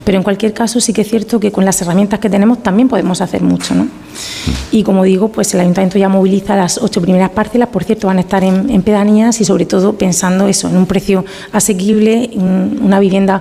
Pero en cualquier caso sí que es cierto que con las herramientas que tenemos también podemos hacer mucho, ¿no? Y como digo, pues el Ayuntamiento ya moviliza las 8 primeras parcelas, por cierto van a estar en pedanías y sobre todo pensando eso, en un precio asequible, una vivienda